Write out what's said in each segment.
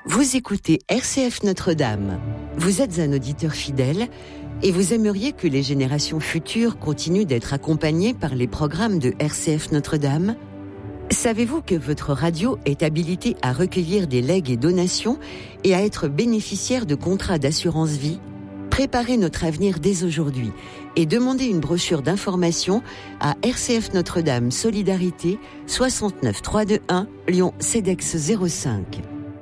Vous écoutez RCF Notre-Dame. Vous êtes un auditeur fidèle et vous aimeriez que les générations futures continuent d'être accompagnées par les programmes de RCF Notre-Dame ? Savez-vous que votre radio est habilitée à recueillir des legs et donations et à être bénéficiaire de contrats d'assurance vie ? Préparez notre avenir dès aujourd'hui et demandez une brochure d'information à RCF Notre-Dame Solidarité 69 321 Lyon CEDEX 05.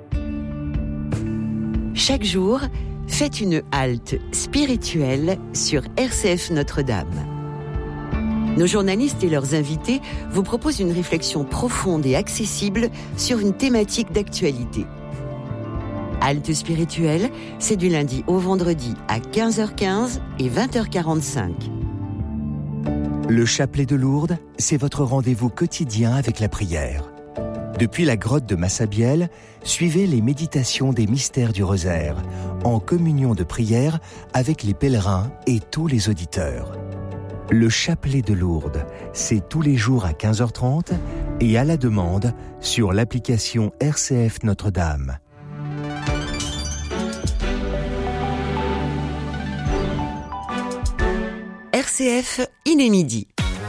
Chaque jour, faites une halte spirituelle sur RCF Notre-Dame. Nos journalistes et leurs invités vous proposent une réflexion profonde et accessible sur une thématique d'actualité. Halte spirituelle, c'est du lundi au vendredi à 15h15 et 20h45. Le chapelet de Lourdes, c'est votre rendez-vous quotidien avec la prière. Depuis la grotte de Massabielle, suivez les méditations des mystères du rosaire, en communion de prière avec les pèlerins et tous les auditeurs. Le chapelet de Lourdes, c'est tous les jours à 15h30 et à la demande sur l'application RCF Notre-Dame. RCF, il est midi.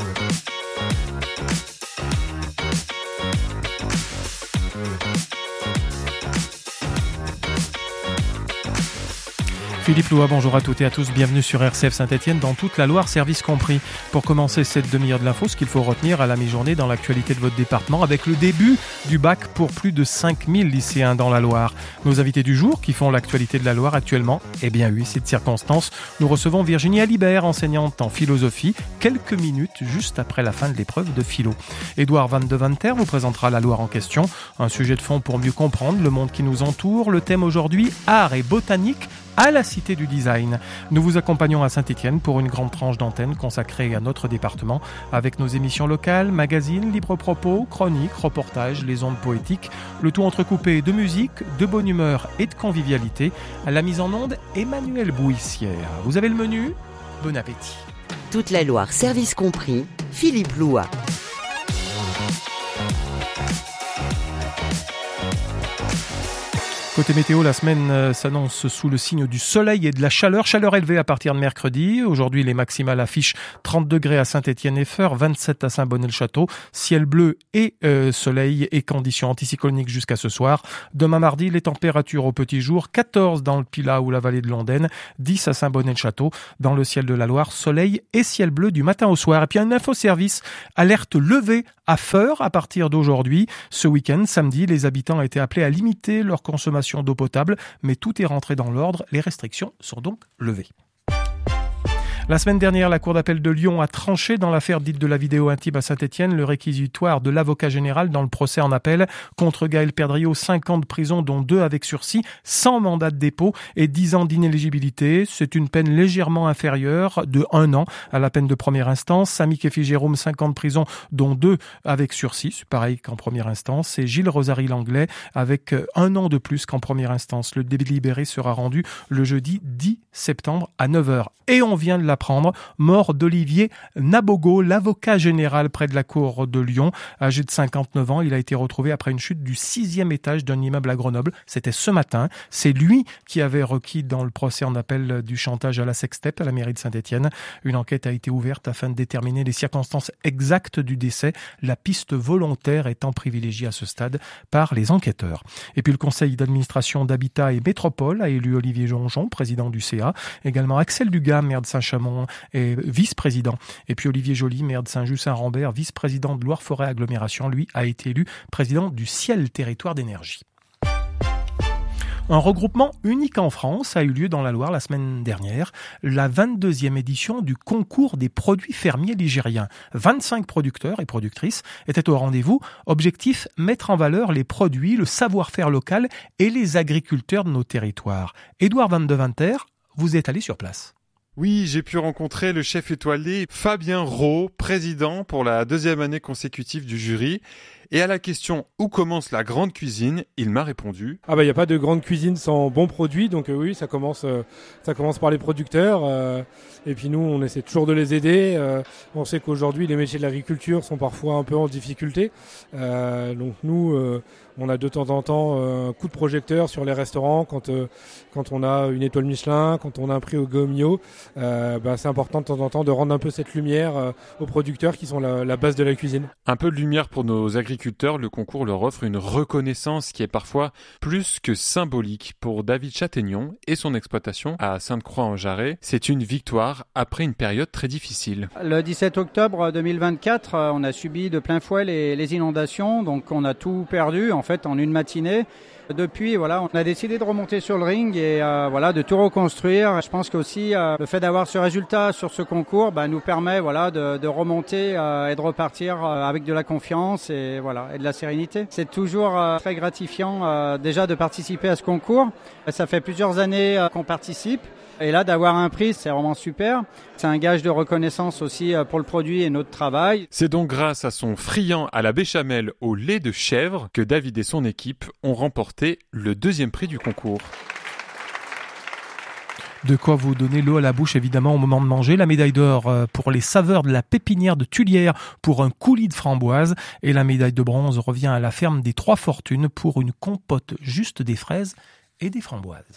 Philippe Loua, bonjour à toutes et à tous, bienvenue sur RCF Saint-Étienne dans toute la Loire, service compris. Pour commencer cette demi-heure de l'info, ce qu'il faut retenir à la mi-journée dans l'actualité de votre département avec le début du bac pour plus de 5000 lycéens dans la Loire. Nos invités du jour qui font l'actualité de la Loire actuellement, eh bien oui, c'est de circonstance. Nous recevons Virginie Alibert, enseignante en philosophie, quelques minutes juste après la fin de l'épreuve de philo. Édouard Van de Vanter vous présentera la Loire en question, un sujet de fond pour mieux comprendre le monde qui nous entoure. Le thème aujourd'hui, art et botanique à la Cité du Design. Nous vous accompagnons à Saint-Étienne pour une grande tranche d'antenne consacrée à notre département avec nos émissions locales, magazines, libres propos, chroniques, reportages, les ondes poétiques, le tout entrecoupé de musique, de bonne humeur et de convivialité. À la mise en onde, Emmanuel Bouissière. Vous avez le menu ? Bon appétit. Toute la Loire, service compris, Philippe Loua. Côté météo, la semaine s'annonce sous le signe du soleil et de la chaleur. Chaleur élevée à partir de mercredi. Aujourd'hui, les maximales affichent 30 degrés à Saint-Étienne-et-Feurs, 27 à Saint-Bonnet-le-Château. Ciel bleu et soleil et conditions anticycloniques jusqu'à ce soir. Demain mardi, les températures au petit jour, 14 dans le Pilat ou la vallée de l'Ondaine, 10 à Saint-Bonnet-le-Château. Dans le ciel de la Loire, soleil et ciel bleu du matin au soir. Et puis un infoservice, alerte levée à Feurs à partir d'aujourd'hui. Ce week-end, samedi, les habitants ont été appelés à limiter leur consommation d'eau potable, mais tout est rentré dans l'ordre. Les restrictions sont donc levées. La semaine dernière, la Cour d'appel de Lyon a tranché dans l'affaire dite de la vidéo intime à Saint-Étienne le réquisitoire de l'avocat général dans le procès en appel contre Gaël Perdriau, 5 ans de prison dont 2 avec sursis, sans mandat de dépôt et 10 ans d'inéligibilité. C'est une peine légèrement inférieure de 1 an à la peine de première instance. Samy Kefi Jérôme, 5 ans de prison dont 2 avec sursis, c'est pareil qu'en première instance. Et Gilles Rosary Langlais avec 1 an de plus qu'en première instance. Le délibéré sera rendu le jeudi 10 septembre à 9h. Et on vient de l'apprendre, mort d'Olivier Nabogo, l'avocat général près de la cour de Lyon. Âgé de 59 ans, il a été retrouvé après une chute du 6e étage d'un immeuble à Grenoble. C'était ce matin. C'est lui qui avait requis dans le procès en appel du chantage à la sextape à la mairie de Saint-Étienne. Une enquête a été ouverte afin de déterminer les circonstances exactes du décès, la piste volontaire étant privilégiée à ce stade par les enquêteurs. Et puis le conseil d'administration d'Habitat et Métropole a élu Olivier Jonjon, président du CA. Également Axel Dugas, maire de Saint-Chamond et vice-président. Et puis Olivier Joly, maire de Saint-Just-Saint-Rambert, vice-président de Loire-Forêt Agglomération, lui a été élu président du Ciel Territoire d'Énergie. Un regroupement unique en France a eu lieu dans la Loire la semaine dernière, la 22e édition du concours des produits fermiers ligériens. 25 producteurs et productrices étaient au rendez-vous. Objectif, mettre en valeur les produits, le savoir-faire local et les agriculteurs de nos territoires. Édouard Van de Vanter, vous êtes allé sur place. Oui, j'ai pu rencontrer le chef étoilé Fabien Rau, président pour la 2e année consécutive du jury. Et à la question « Où commence la grande cuisine ?», il m'a répondu « Il n'y a pas de grande cuisine sans bons produits, donc oui, ça commence par les producteurs. Et puis nous, on essaie toujours de les aider. On sait qu'aujourd'hui, les métiers de l'agriculture sont parfois un peu en difficulté. Donc nous, on a de temps en temps un coup de projecteur sur les restaurants quand on a une étoile Michelin, quand on a un prix au Gomio. C'est important de temps en temps de rendre un peu cette lumière aux producteurs qui sont la base de la cuisine. Un peu de lumière pour nos agriculteurs, le concours leur offre une reconnaissance qui est parfois plus que symbolique. Pour David Châtaignon et son exploitation à Sainte-Croix-en-Jarret, c'est une victoire après une période très difficile. Le 17 octobre 2024, on a subi de plein fouet les inondations, donc on a tout perdu en fait en une matinée. Depuis, on a décidé de remonter sur le ring et de tout reconstruire. Je pense qu'aussi le fait d'avoir ce résultat sur ce concours nous permet de remonter et de repartir avec de la confiance et de la sérénité. C'est toujours très gratifiant déjà de participer à ce concours. Ça fait plusieurs années qu'on participe. Et là, d'avoir un prix, c'est vraiment super. C'est un gage de reconnaissance aussi pour le produit et notre travail. C'est donc grâce à son friand à la béchamel au lait de chèvre que David et son équipe ont remporté le 2e prix du concours. De quoi vous donner l'eau à la bouche, évidemment, au moment de manger. La médaille d'or pour les saveurs de la pépinière de Tulière pour un coulis de framboise. Et la médaille de bronze revient à la ferme des Trois Fortunes pour une compote juste des fraises et des framboises.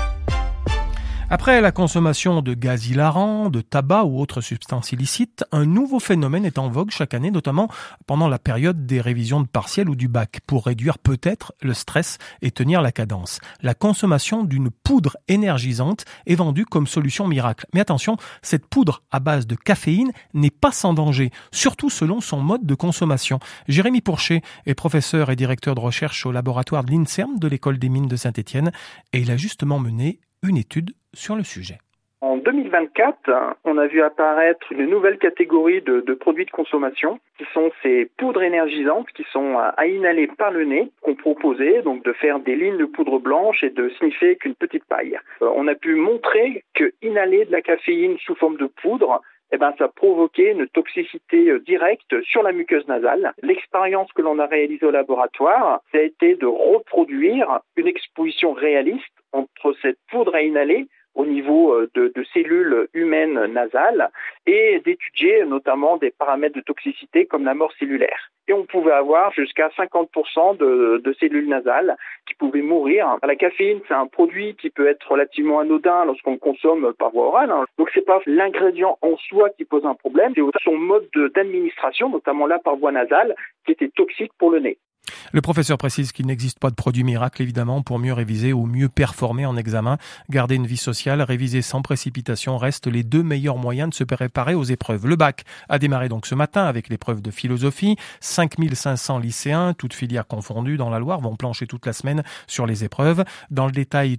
Après la consommation de gaz hilarants, de tabac ou autres substances illicites, un nouveau phénomène est en vogue chaque année, notamment pendant la période des révisions de partiels ou du bac, pour réduire peut-être le stress et tenir la cadence. La consommation d'une poudre énergisante est vendue comme solution miracle. Mais attention, cette poudre à base de caféine n'est pas sans danger, surtout selon son mode de consommation. Jérémy Pourchet est professeur et directeur de recherche au laboratoire de l'INSERM de l'École des mines de Saint-Étienne et il a justement mené une étude sur le sujet. En 2024, on a vu apparaître une nouvelle catégorie de produits de consommation qui sont ces poudres énergisantes qui sont à inhaler par le nez, qu'on proposait donc de faire des lignes de poudre blanche et de sniffer avec une petite paille. On a pu montrer que inhaler de la caféine sous forme de poudre, ça provoquait une toxicité directe sur la muqueuse nasale. L'expérience que l'on a réalisée au laboratoire, ça a été de reproduire une exposition réaliste entre cette poudre à inhaler au niveau de cellules humaines nasales et d'étudier notamment des paramètres de toxicité comme la mort cellulaire. Et on pouvait avoir jusqu'à 50% de cellules nasales qui pouvaient mourir. La caféine, c'est un produit qui peut être relativement anodin lorsqu'on le consomme par voie orale. Donc c'est pas l'ingrédient en soi qui pose un problème, c'est son mode d'administration, notamment là par voie nasale, qui était toxique pour le nez. Le professeur précise qu'il n'existe pas de produit miracle, évidemment, pour mieux réviser ou mieux performer en examen. Garder une vie sociale, réviser sans précipitation restent les 2 meilleurs moyens de se préparer aux épreuves. Le bac a démarré donc ce matin avec l'épreuve de philosophie. 5500 lycéens, toutes filières confondues dans la Loire, vont plancher toute la semaine sur les épreuves. Dans le détail,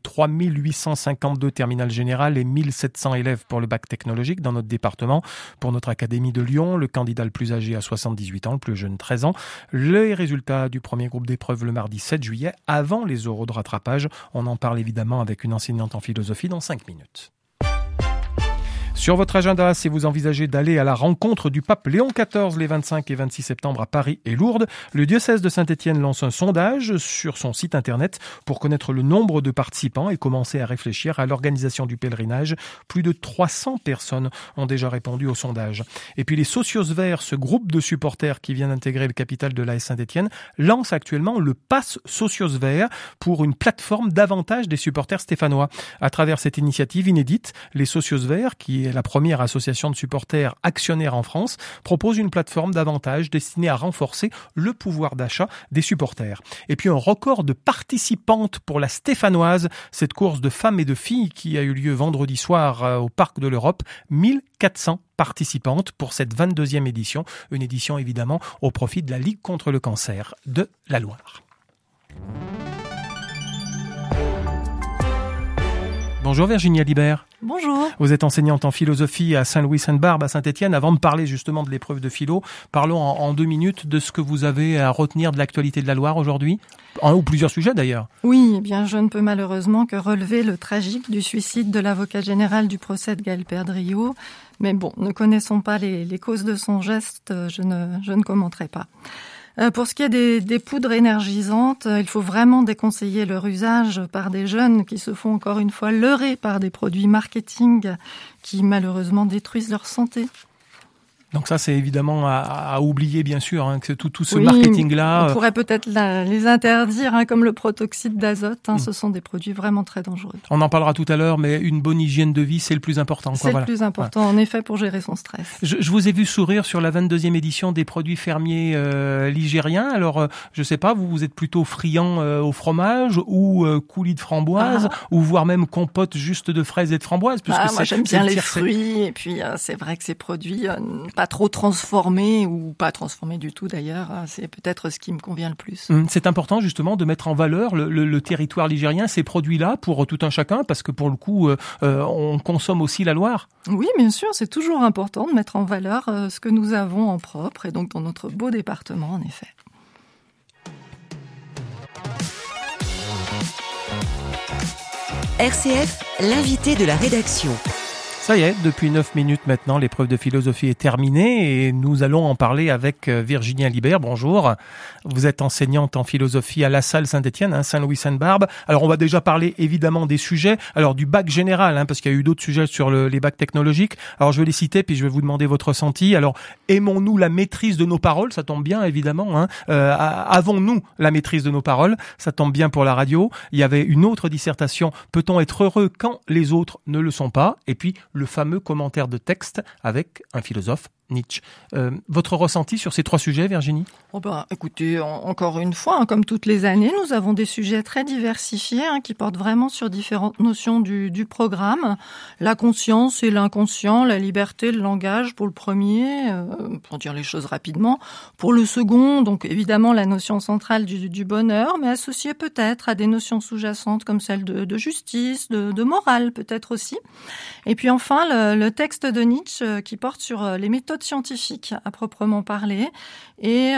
3852 terminales générales et 1700 élèves pour le bac technologique dans notre département. Pour notre académie de Lyon, le candidat le plus âgé a 78 ans, le plus jeune 13 ans. Les résultats du premier groupe d'épreuves le mardi 7 juillet, avant les oraux de rattrapage. On en parle évidemment avec une enseignante en philosophie dans 5 minutes. Sur votre agenda, si vous envisagez d'aller à la rencontre du pape Léon XIV les 25 et 26 septembre à Paris et Lourdes, le diocèse de Saint-Étienne lance un sondage sur son site internet pour connaître le nombre de participants et commencer à réfléchir à l'organisation du pèlerinage. Plus de 300 personnes ont déjà répondu au sondage. Et puis les Socios Verts, ce groupe de supporters qui vient d'intégrer le capital de l'AS Saint-Étienne, lance actuellement le Pass Socios Verts pour une plateforme d'avantage des supporters stéphanois. À travers cette initiative inédite, les Socios Verts, qui est la première association de supporters actionnaires en France, propose une plateforme d'avantages destinée à renforcer le pouvoir d'achat des supporters. Et puis un record de participantes pour la Stéphanoise, cette course de femmes et de filles qui a eu lieu vendredi soir au Parc de l'Europe. 1400 participantes pour cette 22e édition, une édition évidemment au profit de la Ligue contre le cancer de la Loire. Bonjour Virginie Alibert. Bonjour. Vous êtes enseignante en philosophie à Saint-Louis-Sainte-Barbe à Saint-Étienne. Avant de parler justement de l'épreuve de philo, parlons en 2 minutes de ce que vous avez à retenir de l'actualité de la Loire aujourd'hui. Un ou plusieurs sujets d'ailleurs. Oui, eh bien je ne peux malheureusement que relever le tragique du suicide de l'avocat général du procès de Gaël Perdriau. Mais bon, ne connaissons pas les causes de son geste, je ne commenterai pas. Pour ce qui est des poudres énergisantes, il faut vraiment déconseiller leur usage par des jeunes qui se font encore une fois leurrer par des produits marketing qui malheureusement détruisent leur santé. Donc ça, c'est évidemment à oublier, bien sûr, que tout ce marketing-là... On pourrait peut-être les interdire, comme le protoxyde d'azote. Ce sont des produits vraiment très dangereux. On en parlera tout à l'heure, mais une bonne hygiène de vie, c'est le plus important. C'est le plus important, en effet, pour gérer son stress. Je vous ai vu sourire sur la 22e édition des produits fermiers ligériens. Alors, je sais pas, vous êtes plutôt friand au fromage ou coulis de framboise, ou voire même compote juste de fraises et de framboises. Moi, j'aime bien les fruits, et puis c'est vrai que ces produits... pas trop transformé ou pas transformé du tout d'ailleurs, c'est peut-être ce qui me convient le plus. C'est important justement de mettre en valeur le territoire ligérien, ces produits-là pour tout un chacun, parce que pour le coup, on consomme aussi la Loire. Oui, bien sûr, c'est toujours important de mettre en valeur ce que nous avons en propre et donc dans notre beau département en effet. RCF, l'invité de la rédaction. Ça y est, depuis 9 minutes maintenant, l'épreuve de philosophie est terminée et nous allons en parler avec Virginie Alibert. Bonjour. Vous êtes enseignante en philosophie à La Salle Saint-Étienne, Saint-Louis-Sainte-Barbe. Alors on va déjà parler évidemment des sujets. Alors du bac général, parce qu'il y a eu d'autres sujets sur les bacs technologiques. Alors je vais les citer puis je vais vous demander votre ressenti. Alors aimons-nous la maîtrise de nos paroles? Ça tombe bien évidemment. Avons-nous la maîtrise de nos paroles? Ça tombe bien pour la radio. Il y avait une autre dissertation. Peut-on être heureux quand les autres ne le sont pas? Et puis le fameux commentaire de texte avec un philosophe, Nietzsche. Votre ressenti sur ces 3 sujets, Virginie? Écoutez, encore une fois, comme toutes les années, nous avons des sujets très diversifiés qui portent vraiment sur différentes notions du programme. La conscience et l'inconscient, la liberté, le langage pour le premier, pour dire les choses rapidement. Pour le second, donc évidemment la notion centrale du bonheur, mais associée peut-être à des notions sous-jacentes comme celle de justice, de morale peut-être aussi. Et puis enfin, le texte de Nietzsche qui porte sur les méthodes scientifiques à proprement parler et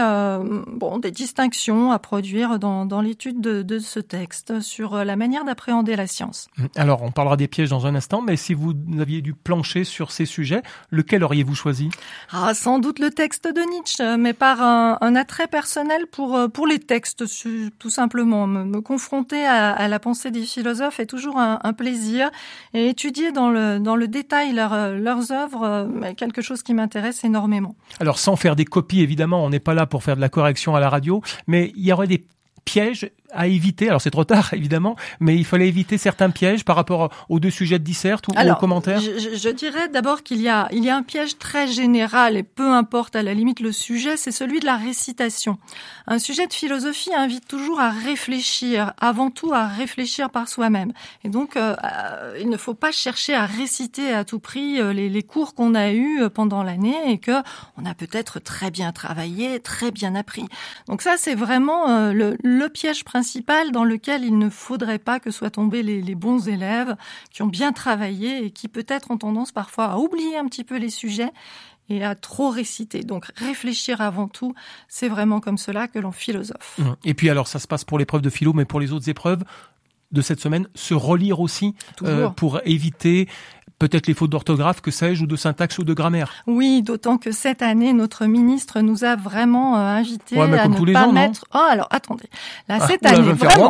des distinctions à produire dans l'étude de ce texte sur la manière d'appréhender la science. Alors, on parlera des pièges dans un instant, mais si vous aviez dû plancher sur ces sujets, lequel auriez-vous choisi? Sans doute le texte de Nietzsche, mais par un attrait personnel pour les textes, tout simplement. Me confronter à la pensée des philosophes est toujours un plaisir, et étudier dans le détail leurs œuvres, quelque chose qui m'intéresse énormément. Alors, sans faire des copies, évidemment, on n'est pas là pour faire de la correction à la radio, mais il y aurait des pièges à éviter. Alors c'est trop tard évidemment, mais il fallait éviter certains pièges par rapport aux 2 sujets de disserte ou aux commentaires. Je dirais d'abord qu'il y a un piège très général et peu importe à la limite le sujet, c'est celui de la récitation. Un sujet de philosophie invite toujours à réfléchir, avant tout à réfléchir par soi-même. Et donc il ne faut pas chercher à réciter à tout prix les cours qu'on a eus pendant l'année et que on a peut-être très bien travaillé, très bien appris. Donc ça c'est vraiment le piège principal dans lequel il ne faudrait pas que soient tombés les bons élèves qui ont bien travaillé et qui peut-être ont tendance parfois à oublier un petit peu les sujets et à trop réciter. Donc réfléchir avant tout, c'est vraiment comme cela que l'on philosophe. Et puis alors ça se passe pour l'épreuve de philo, mais pour les autres épreuves de cette semaine, se relire aussi pour éviter peut-être les fautes d'orthographe, que sais-je, ou de syntaxe ou de grammaire. Oui, d'autant que cette année, notre ministre nous a vraiment invité à ne pas mettre... Alors, attendez. Cette année, vraiment,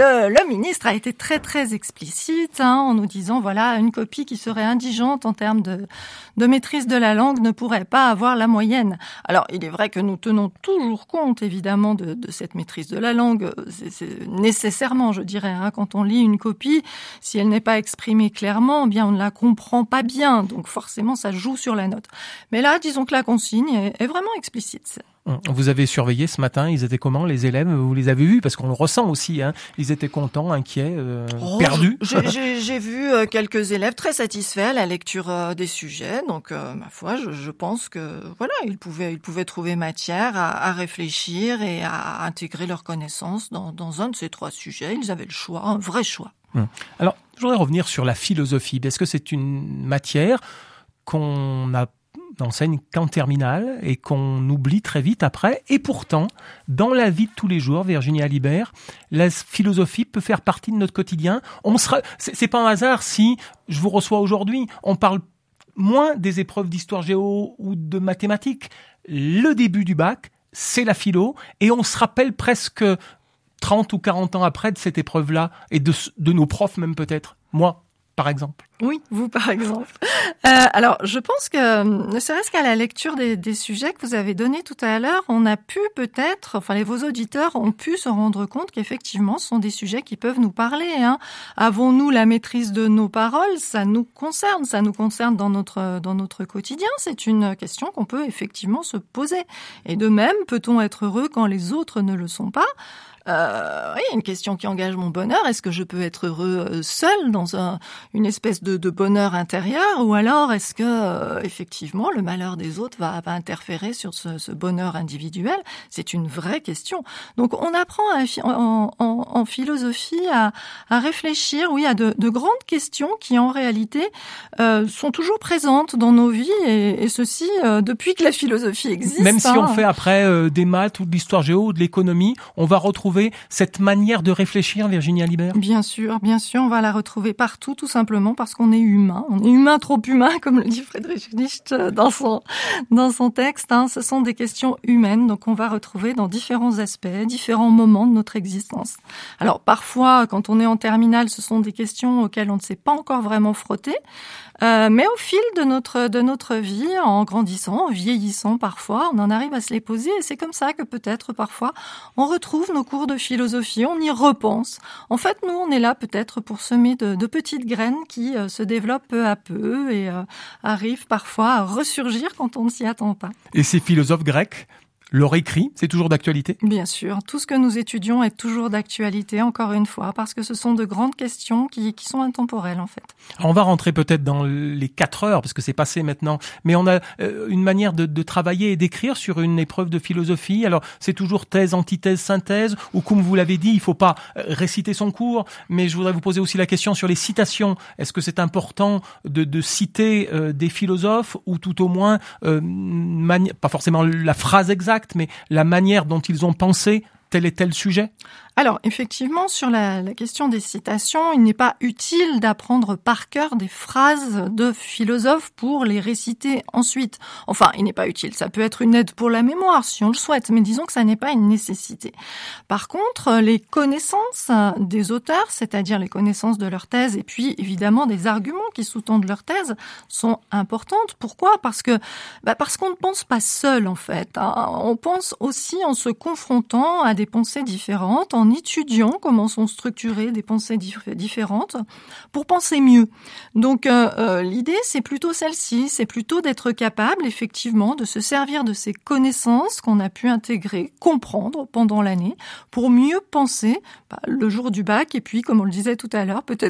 le ministre a été très, très explicite en nous disant, voilà, une copie qui serait indigente en termes de maîtrise de la langue ne pourrait pas avoir la moyenne. Alors, il est vrai que nous tenons toujours compte, évidemment, de cette maîtrise de la langue. C'est nécessairement, je dirais, quand on lit une copie, si elle n'est pas exprimée clairement, bien, on ne la comprend pas bien, donc forcément ça joue sur la note. Mais là, disons que la consigne est vraiment explicite. Vous avez surveillé ce matin, ils étaient comment les élèves? Vous les avez vus? Parce qu'on le ressent aussi, ils étaient contents, inquiets, perdus. J'ai vu quelques élèves très satisfaits à la lecture des sujets, donc ma foi, je pense que voilà, ils pouvaient trouver matière à réfléchir et à intégrer leurs connaissances dans un de ces 3 sujets. Ils avaient le choix, un vrai choix. Alors, je voudrais revenir sur la philosophie. Est-ce que c'est une matière qu'on enseigne qu'en terminale et qu'on oublie très vite après? Et pourtant, dans la vie de tous les jours, Virginie Alibert, la philosophie peut faire partie de notre quotidien. C'est pas un hasard si je vous reçois aujourd'hui. On parle moins des épreuves d'histoire géo ou de mathématiques. Le début du bac, c'est la philo, et on se rappelle presque 30 ou 40 ans après de cette épreuve-là, et de nos profs même peut-être. Moi, par exemple. Oui, vous par exemple. Alors, je pense que, ne serait-ce qu'à la lecture des sujets que vous avez donnés tout à l'heure, on a pu peut-être, enfin vos auditeurs ont pu se rendre compte qu'effectivement, ce sont des sujets qui peuvent nous parler. Avons-nous la maîtrise de nos paroles ? Ça nous concerne dans notre quotidien. C'est une question qu'on peut effectivement se poser. Et de même, peut-on être heureux quand les autres ne le sont pas ? Oui, une question qui engage mon bonheur. Est-ce que je peux être heureux seul dans une espèce de bonheur intérieur, ou alors est-ce que effectivement le malheur des autres va interférer sur ce bonheur individuel ? C'est une vraie question. Donc on apprend en philosophie à réfléchir, oui, à de grandes questions qui en réalité sont toujours présentes dans nos vies, et ceci depuis que la philosophie existe. Même si on fait après des maths ou de l'histoire géo ou de l'économie, on va retrouver cette manière de réfléchir, Virginie Alibert ? Bien sûr, on va la retrouver partout, tout simplement parce qu'on est humain. On est humain, trop humain, comme le dit Friedrich Nietzsche dans son texte. Ce sont des questions humaines, donc on va retrouver dans différents aspects, différents moments de notre existence. Alors parfois, quand on est en terminale, ce sont des questions auxquelles on ne s'est pas encore vraiment frotté. Mais au fil de notre vie, en grandissant, en vieillissant parfois, on en arrive à se les poser, et c'est comme ça que peut-être parfois on retrouve nos cours de philosophie, on y repense. En fait, nous, on est là peut-être pour semer de petites graines qui se développent peu à peu et arrivent parfois à ressurgir quand on ne s'y attend pas. Et ces philosophes grecs, leur écrit, c'est toujours d'actualité ? Bien sûr, tout ce que nous étudions est toujours d'actualité, encore une fois, parce que ce sont de grandes questions qui sont intemporelles, en fait. Alors on va rentrer peut-être dans les 4 heures, parce que c'est passé maintenant, mais on a une manière de travailler et d'écrire sur une épreuve de philosophie. Alors c'est toujours thèse, antithèse, synthèse, ou comme vous l'avez dit, il faut pas réciter son cours, mais je voudrais vous poser aussi la question sur les citations. Est-ce que c'est important de citer des philosophes, ou tout au moins, pas forcément la phrase exacte, mais la manière dont ils ont pensé tel et tel sujet ? Alors, effectivement, sur la question des citations, il n'est pas utile d'apprendre par cœur des phrases de philosophes pour les réciter ensuite. Enfin, il n'est pas utile. Ça peut être une aide pour la mémoire, si on le souhaite, mais disons que ça n'est pas une nécessité. Par contre, les connaissances des auteurs, c'est-à-dire les connaissances de leur thèse, et puis évidemment des arguments qui sous-tendent leur thèse, sont importantes. Pourquoi ? Parce qu'on ne pense pas seul, en fait. On pense aussi en se confrontant à des pensées différentes, en étudiant comment sont structurées des pensées différentes pour penser mieux. Donc l'idée, c'est plutôt celle-ci, c'est plutôt d'être capable effectivement de se servir de ces connaissances qu'on a pu intégrer, comprendre pendant l'année pour mieux penser le jour du bac, et puis comme on le disait tout à l'heure, peut-être